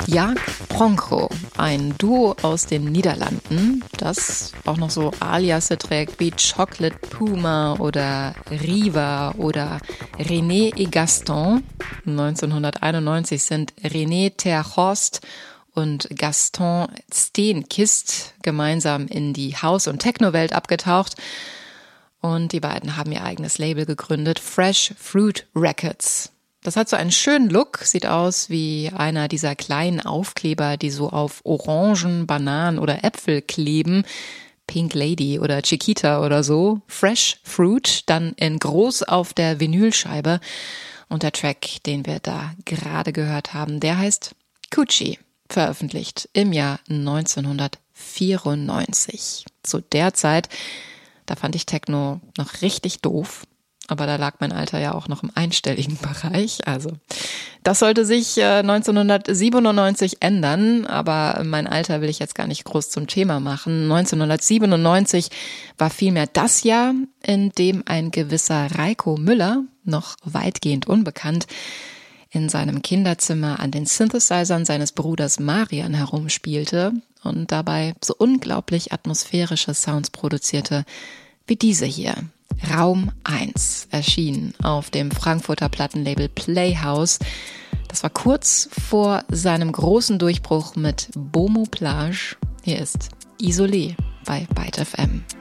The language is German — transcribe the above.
Jaak Bronco, ein Duo aus den Niederlanden, das auch noch so Aliasse trägt wie Chocolate Puma oder Riva oder René et Gaston. 1991 sind René ter Horst und Gaston Steenkist gemeinsam in die House- und Techno-Welt abgetaucht. Und die beiden haben ihr eigenes Label gegründet, Fresh Fruit Records. Das hat so einen schönen Look, sieht aus wie einer dieser kleinen Aufkleber, die so auf Orangen, Bananen oder Äpfel kleben. Pink Lady oder Chiquita oder so. Fresh Fruit, dann in groß auf der Vinylscheibe. Und der Track, den wir da gerade gehört haben, der heißt Coochie, veröffentlicht im Jahr 1994. Zu der Zeit, da fand ich Techno noch richtig doof. Aber da lag mein Alter ja auch noch im einstelligen Bereich. Also das sollte sich 1997 ändern, aber mein Alter will ich jetzt gar nicht groß zum Thema machen. 1997 war vielmehr das Jahr, in dem ein gewisser Reiko Müller, noch weitgehend unbekannt, in seinem Kinderzimmer an den Synthesizern seines Bruders Marian herumspielte und dabei so unglaublich atmosphärische Sounds produzierte wie diese hier. Raum 1 erschien auf dem Frankfurter Plattenlabel Playhouse. Das war kurz vor seinem großen Durchbruch mit Bomo Plage. Hier ist Isolé bei Byte FM.